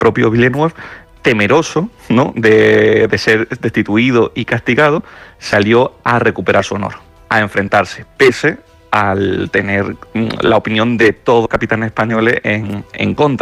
propio Villeneuve, temeroso, ¿no?, de ser destituido y castigado, salió a recuperar su honor, a enfrentarse, pese al tener la opinión de todos los capitanes españoles en contra.